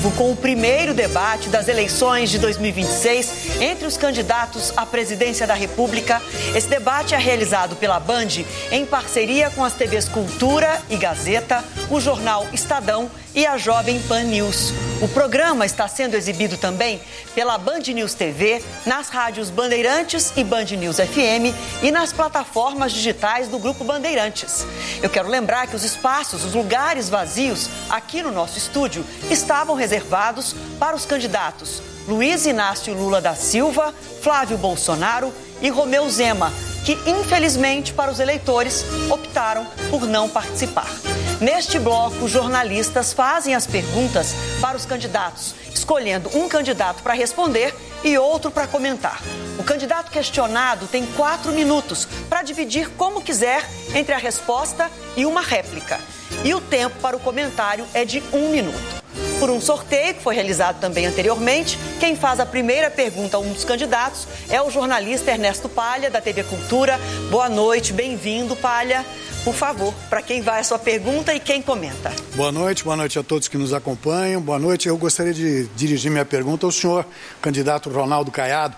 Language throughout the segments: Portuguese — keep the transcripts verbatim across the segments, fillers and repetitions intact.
vivo com o primeiro debate das eleições de dois mil e vinte e seis entre os candidatos à presidência da República. Esse debate é realizado pela Band em parceria com as T Vs Cultura e Gazeta, o jornal Estadão e a Jovem Pan News. O programa está sendo exibido também pela Band News T V, nas rádios Bandeirantes e Band News F M e nas plataformas digitais do Grupo Bandeirantes. Eu quero lembrar que os espaços, os lugares vazios aqui no nosso estúdio estavam reservados para os candidatos Luiz Inácio Lula da Silva, Flávio Bolsonaro e Romeu Zema, que infelizmente para os eleitores optaram por não participar. Neste bloco, os jornalistas fazem as perguntas para os candidatos, escolhendo um candidato para responder e outro para comentar. O candidato questionado tem quatro minutos para dividir como quiser entre a resposta e uma réplica. E o tempo para o comentário é de um minuto. Por um sorteio que foi realizado também anteriormente, quem faz a primeira pergunta a um dos candidatos é o jornalista Ernesto Palha, da T V Cultura. Boa noite, bem-vindo, Palha. Por favor, para quem vai a sua pergunta e quem comenta. Boa noite, boa noite a todos que nos acompanham. Boa noite, eu gostaria de dirigir minha pergunta ao senhor, candidato Ronaldo Caiado.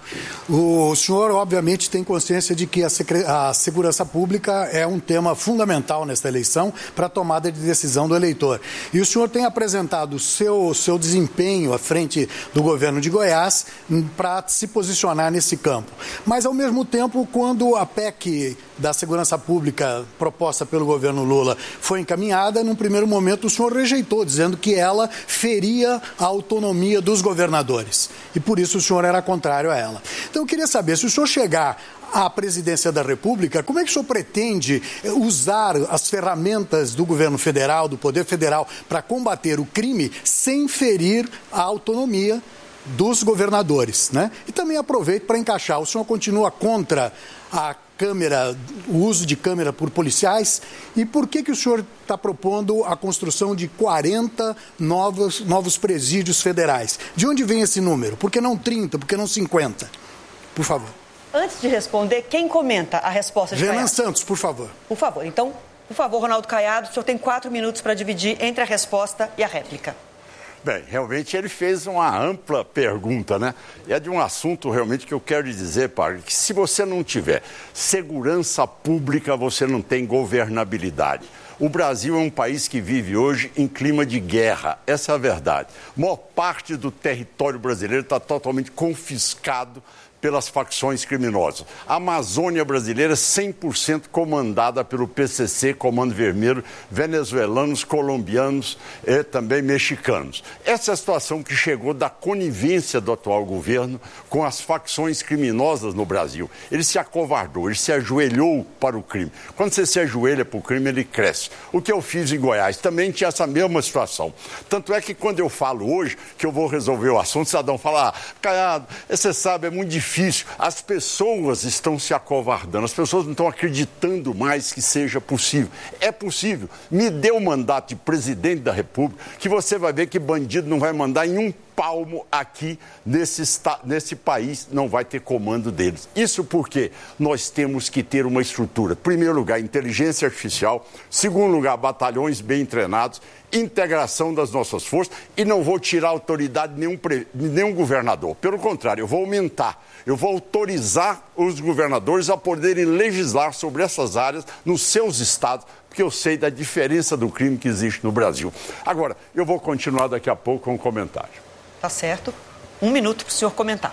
O senhor, obviamente, tem consciência de que a, secre... a segurança pública é um tema fundamental nesta eleição para a tomada de decisão do eleitor. E o senhor tem apresentado o seu, seu desempenho à frente do governo de Goiás para se posicionar nesse campo. Mas, ao mesmo tempo, quando a P E C da segurança pública proposta pelo governo Lula foi encaminhada, num primeiro momento o senhor rejeitou, dizendo que ela feria a autonomia dos governadores. E por isso o senhor era contrário a ela. Então eu queria saber, se o senhor chegar à presidência da República, como é que o senhor pretende usar as ferramentas do governo federal, do Poder Federal, para combater o crime sem ferir a autonomia dos governadores, né? E também aproveito para encaixar, o senhor continua contra a câmera, o uso de câmera por policiais, e por que que o senhor está propondo a construção de quarenta novos, novos presídios federais? De onde vem esse número? Por que não trinta? Por que não cinquenta? Por favor. Antes de responder, quem comenta a resposta de Renan Caiado? Santos, por favor. Por favor. Então, por favor, Ronaldo Caiado, o senhor tem quatro minutos para dividir entre a resposta e a réplica. Bem, realmente ele fez uma ampla pergunta, né? É de um assunto realmente que eu quero lhe dizer, Padre, que se você não tiver segurança pública, você não tem governabilidade. O Brasil é um país que vive hoje em clima de guerra, essa é a verdade. A maior parte do território brasileiro está totalmente confiscado pelas facções criminosas. A Amazônia brasileira é cem por cento comandada pelo P C C, Comando Vermelho, venezuelanos, colombianos e também mexicanos. Essa é a situação que chegou da conivência do atual governo com as facções criminosas no Brasil. Ele se acovardou, ele se ajoelhou para o crime. Quando você se ajoelha para o crime, ele cresce. O que eu fiz em Goiás também tinha essa mesma situação. Tanto é que quando eu falo hoje que eu vou resolver o assunto, o cidadão fala, ah, Caiado, você sabe, é muito difícil. Difícil. As pessoas estão se acovardando, as pessoas não estão acreditando mais que seja possível. É possível. Me dê o mandato de presidente da República, que você vai ver que bandido não vai mandar em um palmo aqui nesse, nesse país, não vai ter comando deles. Isso porque nós temos que ter uma estrutura. Primeiro lugar, inteligência artificial. Segundo lugar, batalhões bem treinados. Integração das nossas forças. E não vou tirar a autoridade de nenhum, de nenhum governador. Pelo contrário, eu vou aumentar. Eu vou autorizar os governadores a poderem legislar sobre essas áreas nos seus estados, porque eu sei da diferença do crime que existe no Brasil. Agora, eu vou continuar daqui a pouco com um comentário. Tá certo. Um minuto para o senhor comentar.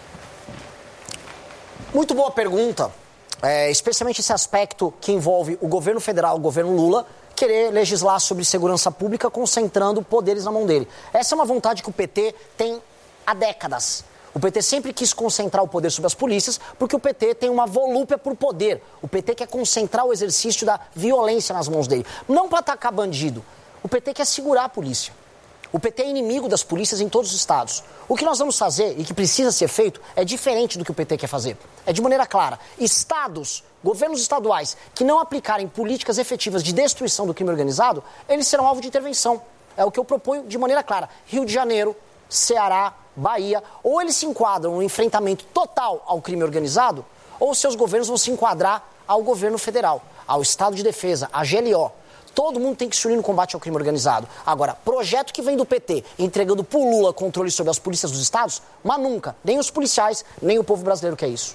Muito boa pergunta, é, especialmente esse aspecto que envolve o governo federal, o governo Lula, querer legislar sobre segurança pública concentrando poderes na mão dele. Essa é uma vontade que o P T tem há décadas. O P T sempre quis concentrar o poder sobre as polícias porque o P T tem uma volúpia por poder. O P T quer concentrar o exercício da violência nas mãos dele. Não para atacar bandido. O P T quer segurar a polícia. O P T é inimigo das polícias em todos os estados. O que nós vamos fazer e que precisa ser feito é diferente do que o P T quer fazer. É de maneira clara. Estados, governos estaduais que não aplicarem políticas efetivas de destruição do crime organizado, eles serão alvo de intervenção. É o que eu proponho de maneira clara. Rio de Janeiro, Ceará, Bahia, ou eles se enquadram no enfrentamento total ao crime organizado, ou seus governos vão se enquadrar ao governo federal, ao Estado de Defesa, à G L O. Todo mundo tem que se unir no combate ao crime organizado. Agora, projeto que vem do P T, entregando pro Lula controle sobre as polícias dos estados, mas nunca. Nem os policiais, nem o povo brasileiro quer isso.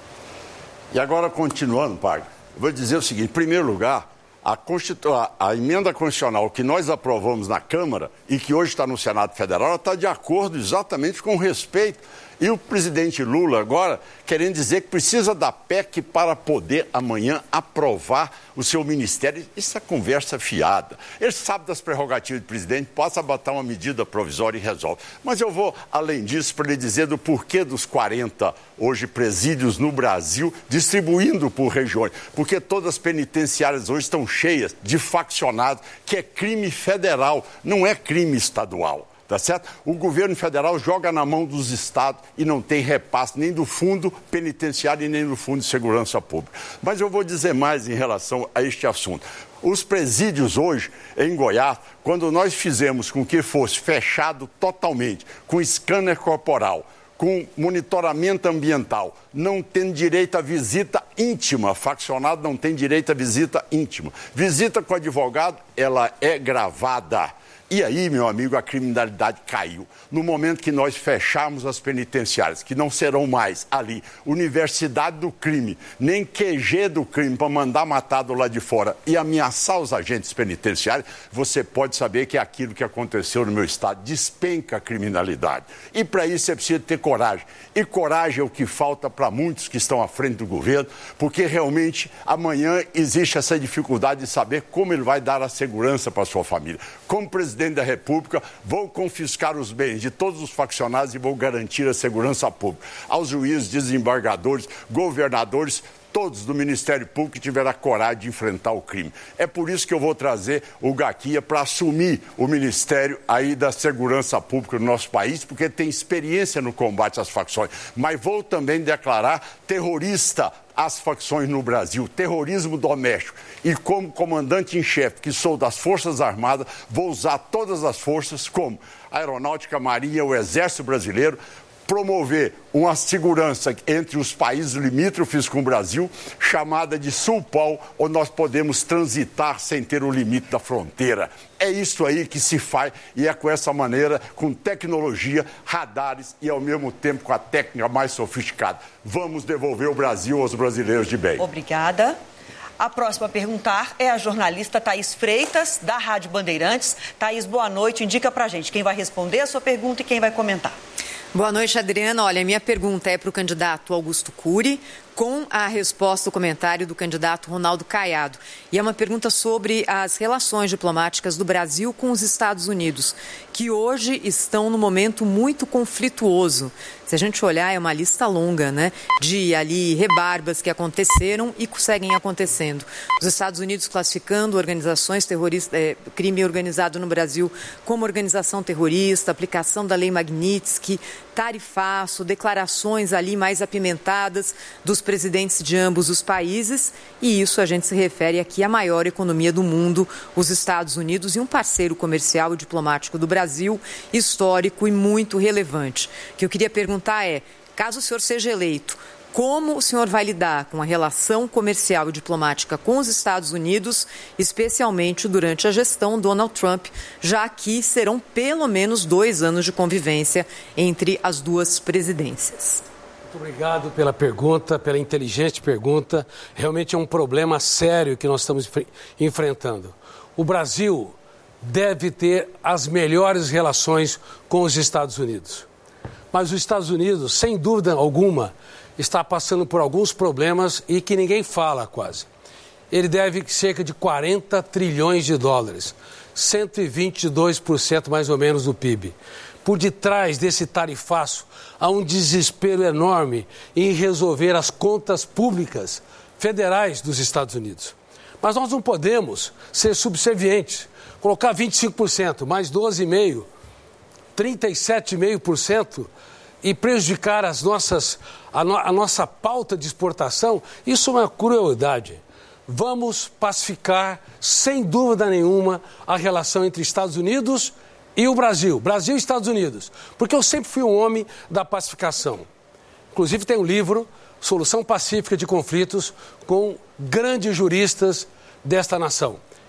E agora, continuando, Parga, eu vou dizer o seguinte, em primeiro lugar, a, Constitu... a emenda constitucional que nós aprovamos na Câmara e que hoje está no Senado Federal, está de acordo exatamente com o respeito. E o presidente Lula agora querendo dizer que precisa da P E C para poder amanhã aprovar o seu ministério. Isso é conversa fiada. Ele sabe das prerrogativas do presidente, possa botar uma medida provisória e resolve. Mas eu vou, além disso, para lhe dizer do porquê dos quarenta, hoje, presídios no Brasil, distribuindo por regiões. Porque todas as penitenciárias hoje estão cheias de faccionados, que é crime federal, não é crime estadual. Tá certo? O governo federal joga na mão dos estados e não tem repasse nem do fundo penitenciário e nem do fundo de segurança pública. Mas eu vou dizer mais em relação a este assunto. Os presídios hoje, em Goiás, quando nós fizemos com que fosse fechado totalmente, com scanner corporal, com monitoramento ambiental, não tendo direito à visita íntima, faccionado não tem direito à visita íntima. Visita com advogado, ela é gravada. E aí, meu amigo, a criminalidade caiu. No momento que nós fechamos as penitenciárias, que não serão mais ali universidade do crime, nem Q G do crime para mandar matar do lado de fora e ameaçar os agentes penitenciários, você pode saber que é aquilo que aconteceu no meu estado, despenca a criminalidade. E para isso você precisa ter coragem. E coragem é o que falta para muitos que estão à frente do governo, porque realmente amanhã existe essa dificuldade de saber como ele vai dar a segurança para a sua família. Como presidente da República, vou confiscar os bens de todos os faccionados e vou garantir a segurança pública. Aos juízes, desembargadores, governadores, todos do Ministério Público que tiveram a coragem de enfrentar o crime. É por isso que eu vou trazer o Gaquia para assumir o Ministério aí da Segurança Pública no nosso país, porque tem experiência no combate às facções. Mas vou também declarar terrorista as facções no Brasil, terrorismo doméstico. E como comandante em chefe, que sou das Forças Armadas, vou usar todas as forças, como a Aeronáutica, Marinha, o Exército Brasileiro, promover uma segurança entre os países limítrofes com o Brasil, chamada de Sulpol, onde nós podemos transitar sem ter o limite da fronteira. É isso aí que se faz e é com essa maneira, com tecnologia, radares e ao mesmo tempo com a técnica mais sofisticada. Vamos devolver o Brasil aos brasileiros de bem. Obrigada. A próxima a perguntar é a jornalista Thaís Freitas, da Rádio Bandeirantes. Thaís, boa noite. Indica pra gente quem vai responder a sua pergunta e quem vai comentar. Boa noite, Adriana. Olha, minha pergunta é para o candidato Augusto Cury, com a resposta, o comentário do candidato Ronaldo Caiado. E é uma pergunta sobre as relações diplomáticas do Brasil com os Estados Unidos, que hoje estão num momento muito conflituoso. Se a gente olhar, é uma lista longa, né, de ali rebarbas que aconteceram e seguem acontecendo. Os Estados Unidos classificando organizações terroristas, é, crime organizado no Brasil como organização terrorista, aplicação da lei Magnitsky, tarifaço, declarações ali mais apimentadas dos presidentes de ambos os países, e isso a gente se refere aqui à maior economia do mundo, os Estados Unidos, e um parceiro comercial e diplomático do Brasil, histórico e muito relevante. O que eu queria perguntar é, caso o senhor seja eleito, como o senhor vai lidar com a relação comercial e diplomática com os Estados Unidos, especialmente durante a gestão Donald Trump, já que serão pelo menos dois anos de convivência entre as duas presidências? Muito obrigado pela pergunta, pela inteligente pergunta. Realmente é um problema sério que nós estamos enfrentando. O Brasil deve ter as melhores relações com os Estados Unidos. Mas os Estados Unidos, sem dúvida alguma, está passando por alguns problemas e que ninguém fala quase. Ele deve cerca de quarenta trilhões de dólares, cento e vinte e dois por cento mais ou menos do P I B. Por detrás desse tarifaço, há um desespero enorme em resolver as contas públicas federais dos Estados Unidos. Mas nós não podemos ser subservientes, colocar vinte e cinco por cento, mais doze vírgula cinco por cento, trinta e sete vírgula cinco por cento e prejudicar as nossas, a, no, a nossa pauta de exportação, isso é uma crueldade. Vamos pacificar, sem dúvida nenhuma, a relação entre Estados Unidos e o Brasil. Brasil e Estados Unidos. Porque eu sempre fui um homem da pacificação. Inclusive tem um livro, Solução Pacífica de Conflitos, com grandes juristas desta nação.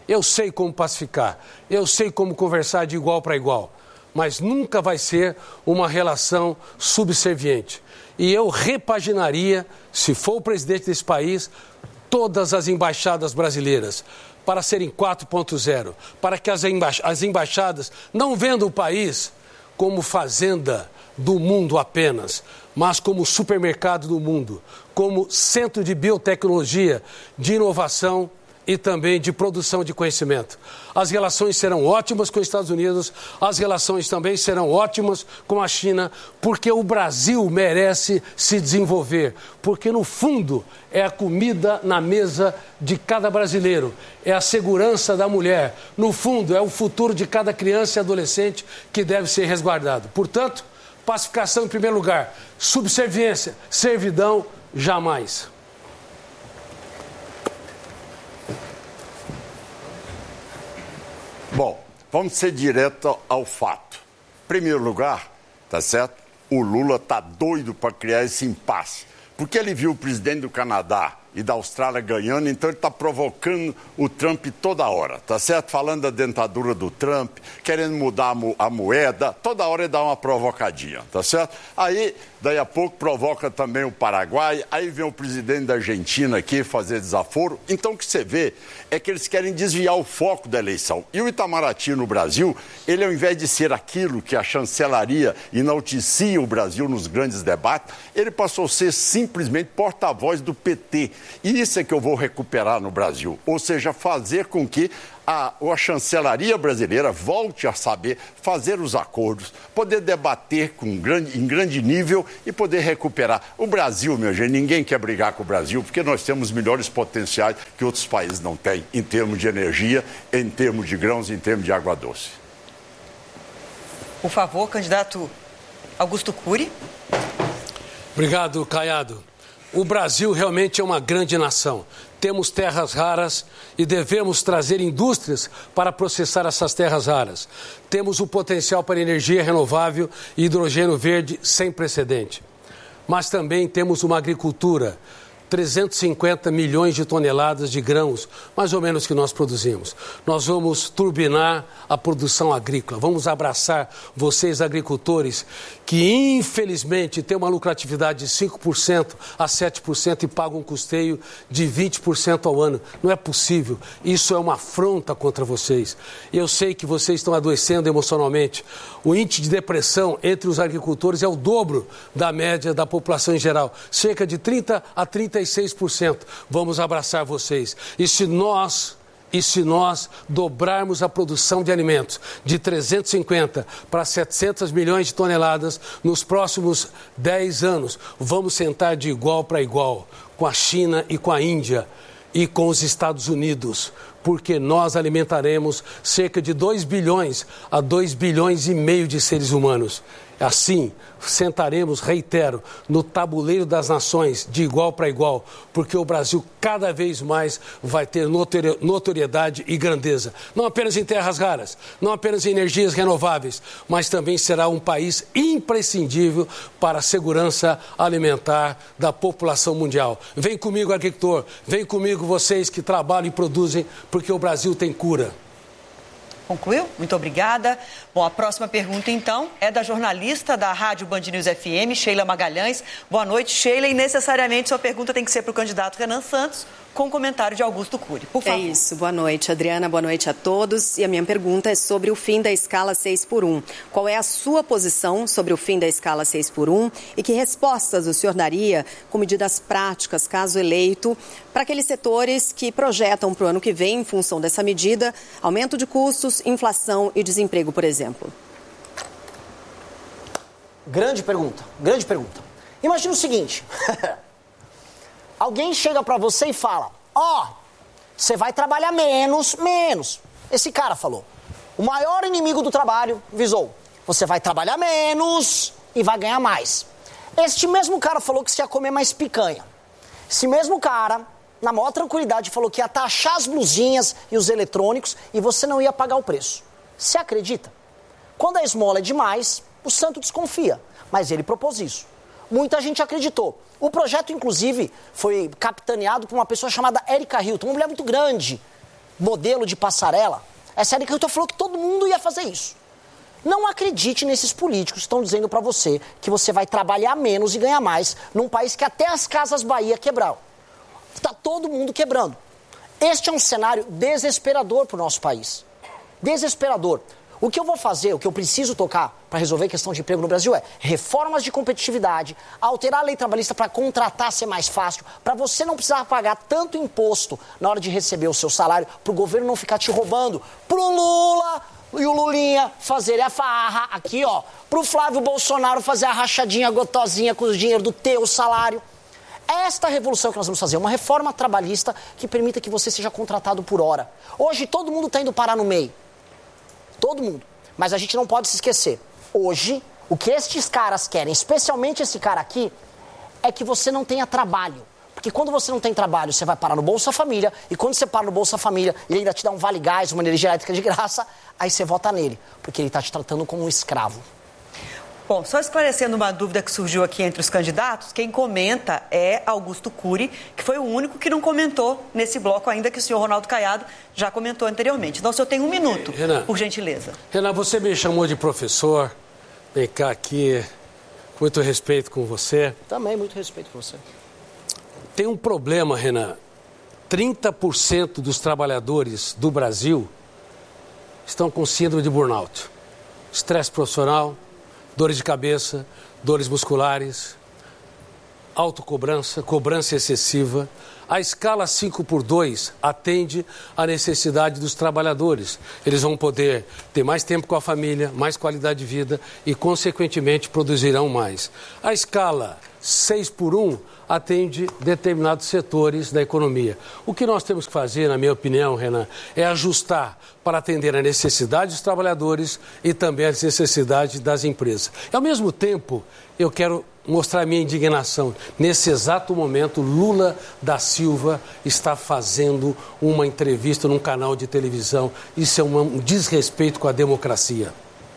Eu sei como pacificar, eu sei como conversar de igual para igual, mas nunca vai ser uma relação subserviente. E eu repaginaria, se for o presidente desse país, todas as embaixadas brasileiras para serem quatro ponto zero, para que as, emba- as embaixadas não vendam o país como fazenda do mundo apenas, mas como supermercado do mundo, como centro de biotecnologia, de inovação e também de produção de conhecimento. As relações serão ótimas com os Estados Unidos, as relações também serão ótimas com a China, porque o Brasil merece se desenvolver, porque no fundo é a comida na mesa de cada brasileiro, é a segurança da mulher, no fundo é o futuro de cada criança e adolescente que deve ser resguardado. Portanto, pacificação em primeiro lugar, subserviência, servidão, jamais. Bom, vamos ser direto ao fato. Em primeiro lugar, tá certo? O Lula tá doido para criar esse impasse. Porque ele viu o presidente do Canadá e da Austrália ganhando, então ele está provocando o Trump toda hora, tá certo? Falando da dentadura do Trump, querendo mudar a, mo- a moeda, toda hora ele dá uma provocadinha, tá certo? Aí, daí a pouco, provoca também o Paraguai, aí vem o presidente da Argentina aqui fazer desaforo. Então, o que você vê é que eles querem desviar o foco da eleição. E o Itamaraty no Brasil, ele ao invés de ser aquilo que a chancelaria enaltecia o Brasil nos grandes debates, ele passou a ser simplesmente porta-voz do P T. E isso é que eu vou recuperar no Brasil, ou seja, fazer com que a, a chancelaria brasileira volte a saber fazer os acordos, poder debater com grande, em grande nível e poder recuperar. O Brasil, meu gente, ninguém quer brigar com o Brasil, porque nós temos melhores potenciais que outros países não têm, em termos de energia, em termos de grãos, em termos de água doce. Por favor, candidato Augusto Cury. Obrigado, Caiado. O Brasil realmente é uma grande nação. Temos terras raras e devemos trazer indústrias para processar essas terras raras. Temos o potencial para energia renovável e hidrogênio verde sem precedente. Mas também temos uma agricultura, trezentos e cinquenta milhões de toneladas de grãos, mais ou menos que nós produzimos. Nós vamos turbinar a produção agrícola, vamos abraçar vocês agricultores que infelizmente têm uma lucratividade de cinco por cento a sete por cento e pagam um custeio de vinte por cento ao ano. Não é possível, isso é uma afronta contra vocês. Eu sei que vocês estão adoecendo emocionalmente. O índice de depressão entre os agricultores é o dobro da média da população em geral, cerca de trinta a trinta e seis por cento. Vamos abraçar vocês. E se nós, e se nós dobrarmos a produção de alimentos de trezentos e cinquenta para setecentos milhões de toneladas nos próximos dez anos, vamos sentar de igual para igual com a China e com a Índia e com os Estados Unidos, porque nós alimentaremos cerca de dois bilhões a dois bilhões e meio de seres humanos. Assim, sentaremos, reitero, no tabuleiro das nações de igual para igual, porque o Brasil cada vez mais vai ter notori- notoriedade e grandeza. Não apenas em terras raras, não apenas em energias renováveis, mas também será um país imprescindível para a segurança alimentar da população mundial. Vem comigo, agricultor, vem comigo vocês que trabalham e produzem, porque o Brasil tem cura. Concluiu? Muito obrigada. Bom, a próxima pergunta, então, é da jornalista da Rádio Band News F M, Sheila Magalhães. Boa noite, Sheila. E necessariamente sua pergunta tem que ser para o candidato Renan Santos, com comentário de Augusto Cury. Por favor. É isso. Boa noite, Adriana. Boa noite a todos. E a minha pergunta é sobre o fim da escala seis por um. Qual é a sua posição sobre o fim da escala seis por um e que respostas o senhor daria com medidas práticas, caso eleito, para aqueles setores que projetam para o ano que vem, em função dessa medida, aumento de custos, inflação e desemprego, por exemplo? Grande pergunta, grande pergunta. Imagina o seguinte... Alguém chega pra você e fala, ó, oh, você vai trabalhar menos, menos. Esse cara falou. O maior inimigo do trabalho visou. Você vai trabalhar menos e vai ganhar mais. Este mesmo cara falou que você ia comer mais picanha. Esse mesmo cara, na maior tranquilidade, falou que ia taxar as blusinhas e os eletrônicos e você não ia pagar o preço. Você acredita? Quando a esmola é demais, o santo desconfia. Mas ele propôs isso. Muita gente acreditou. O projeto, inclusive, foi capitaneado por uma pessoa chamada Erika Hilton, uma mulher muito grande, modelo de passarela, essa Erika falou que todo mundo ia fazer isso. Não acredite nesses políticos que estão dizendo para você que você vai trabalhar menos e ganhar mais num país que até as Casas Bahia quebraram. Está todo mundo quebrando. Este é um cenário desesperador para o nosso país. Desesperador. O que eu vou fazer, o que eu preciso tocar para resolver a questão de emprego no Brasil é reformas de competitividade, alterar a lei trabalhista para contratar ser mais fácil, para você não precisar pagar tanto imposto na hora de receber o seu salário, para o governo não ficar te roubando, para o Lula e o Lulinha fazerem a farra aqui, ó, para o Flávio Bolsonaro fazer a rachadinha gotosinha com o dinheiro do teu salário. Esta revolução que nós vamos fazer, uma reforma trabalhista que permita que você seja contratado por hora. Hoje todo mundo está indo parar no meio. Todo mundo. Mas a gente não pode se esquecer. Hoje, o que estes caras querem, especialmente esse cara aqui, é que você não tenha trabalho. Porque quando você não tem trabalho, você vai parar no Bolsa Família, e quando você para no Bolsa Família, ele ainda te dá um vale gás, uma energia elétrica de graça, aí você vota nele, porque ele está te tratando como um escravo. Bom, só esclarecendo uma dúvida que surgiu aqui entre os candidatos, quem comenta é Augusto Cury, que foi o único que não comentou nesse bloco, ainda que o senhor Ronaldo Caiado já comentou anteriormente. Então, o senhor tem um minuto, Renan, por gentileza. Renan, você me chamou de professor, vem cá aqui, muito respeito com você. Também muito respeito com você. Tem um problema, Renan, trinta por cento dos trabalhadores do Brasil estão com síndrome de burnout, estresse profissional, dores de cabeça, dores musculares, autocobrança, cobrança excessiva. A escala cinco por dois atende à necessidade dos trabalhadores. Eles vão poder ter mais tempo com a família, mais qualidade de vida e, consequentemente, produzirão mais. A escala seis por um atende determinados setores da economia. O que nós temos que fazer, na minha opinião, Renan, é ajustar para atender a necessidade dos trabalhadores e também as necessidades das empresas. E, ao mesmo tempo, eu quero mostrar a minha indignação. Nesse exato momento, Lula da Silva está fazendo uma entrevista num canal de televisão. Isso é um desrespeito com a democracia.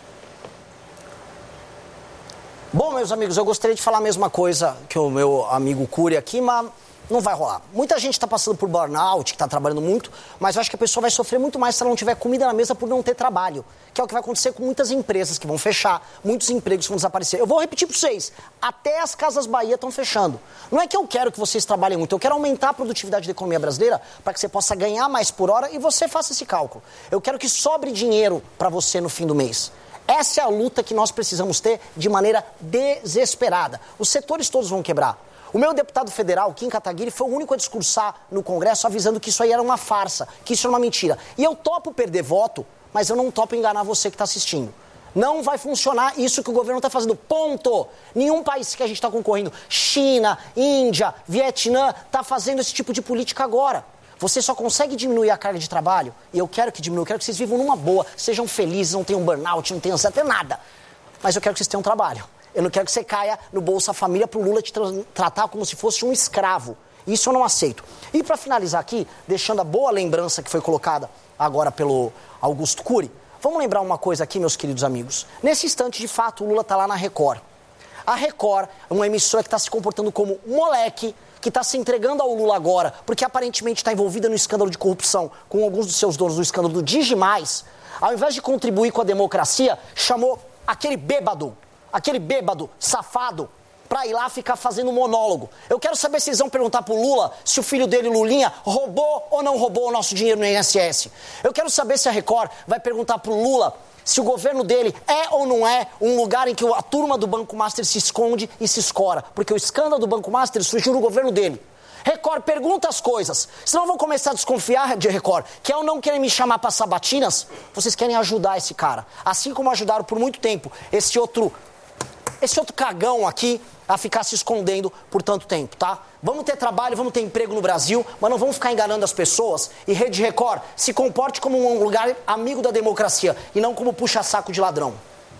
Bom, meus amigos, eu gostaria de falar a mesma coisa que o meu amigo Cury aqui, mas não vai rolar. Muita gente está passando por burnout, que está trabalhando muito, mas eu acho que a pessoa vai sofrer muito mais se ela não tiver comida na mesa por não ter trabalho, que é o que vai acontecer com muitas empresas que vão fechar, muitos empregos vão desaparecer. Eu vou repetir para vocês, até as Casas Bahia estão fechando. Não é que eu quero que vocês trabalhem muito, eu quero aumentar a produtividade da economia brasileira para que você possa ganhar mais por hora e você faça esse cálculo. Eu quero que sobre dinheiro para você no fim do mês. Essa é a luta que nós precisamos ter de maneira desesperada. Os setores todos vão quebrar. O meu deputado federal, Kim Kataguiri, foi o único a discursar no Congresso avisando que isso aí era uma farsa, que isso era uma mentira. E eu topo perder voto, mas eu não topo enganar você que está assistindo. Não vai funcionar isso que o governo está fazendo. Ponto. Nenhum país que a gente está concorrendo, China, Índia, Vietnã, está fazendo esse tipo de política agora. Você só consegue diminuir a carga de trabalho, e eu quero que diminua, eu quero que vocês vivam numa boa, sejam felizes, não tenham burnout, não tenham até nada. Mas eu quero que vocês tenham trabalho. Eu não quero que você caia no Bolsa Família para o Lula te tra- tratar como se fosse um escravo. Isso eu não aceito. E para finalizar aqui, deixando a boa lembrança que foi colocada agora pelo Augusto Cury, vamos lembrar uma coisa aqui, meus queridos amigos. Nesse instante, de fato, o Lula está lá na Record. A Record é uma emissora que está se comportando como moleque, que está se entregando ao Lula agora, porque aparentemente está envolvida no escândalo de corrupção com alguns dos seus donos do escândalo do Digimais, ao invés de contribuir com a democracia, chamou aquele bêbado, aquele bêbado, safado, para ir lá ficar fazendo um monólogo. Eu quero saber se eles vão perguntar pro Lula se o filho dele, Lulinha, roubou ou não roubou o nosso dinheiro no I N S S. Eu quero saber se a Record vai perguntar pro Lula se o governo dele é ou não é um lugar em que a turma do Banco Master se esconde e se escora. Porque o escândalo do Banco Master surgiu no governo dele. Record, pergunta as coisas. Senão vão começar a desconfiar de Record. Quer ou não querem me chamar para sabatinas? Vocês querem ajudar esse cara. Assim como ajudaram por muito tempo esse outro, esse outro cagão aqui a ficar se escondendo por tanto tempo, tá? Vamos ter trabalho, vamos ter emprego no Brasil, mas não vamos ficar enganando as pessoas. E Rede Record, se comporte como um lugar amigo da democracia e não como puxa-saco de ladrão.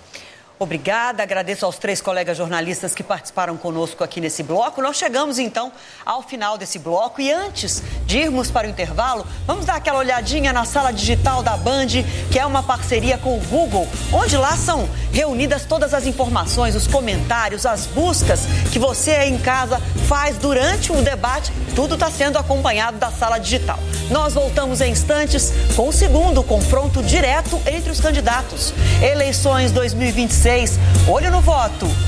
Obrigada, agradeço aos três colegas jornalistas que participaram conosco aqui nesse bloco. Nós chegamos, então, ao final desse bloco e antes de irmos para o intervalo, vamos dar aquela olhadinha na sala digital da Band, que é uma parceria com o Google, onde lá são reunidas todas as informações, os comentários, as buscas que você aí em casa faz durante o debate. Tudo está sendo acompanhado da sala digital. Nós voltamos em instantes com o segundo confronto direto entre os candidatos. Eleições dois mil e vinte e seis, olho no voto